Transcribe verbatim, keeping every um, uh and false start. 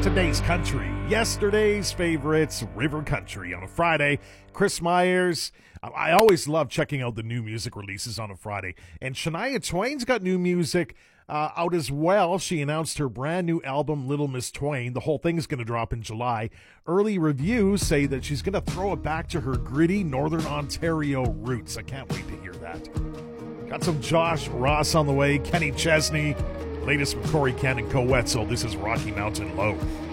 Today's country, yesterday's favorites, River Country on a Friday. Chris Myers. I always love checking out the new music releases on a Friday. And Shania Twain's got new music uh, out as well. She announced her brand new album, Little Miss Twain. The whole thing's going to drop in July. Early reviews say that she's going to throw it back to her gritty Northern Ontario roots. I can't wait to hear that. Got some Josh Ross on the way, Kenny Chesney. Latest from Corey Cannon, Co Wetzel. This is Rocky Mountain Low.